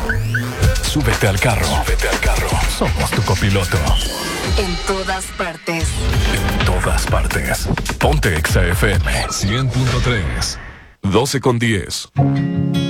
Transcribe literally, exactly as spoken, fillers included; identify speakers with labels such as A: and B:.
A: Súbete al carro. Súbete al carro. Somos tu copiloto.
B: En todas partes.
A: En todas partes. Ponte Exa F M cien punto tres. doce con diez.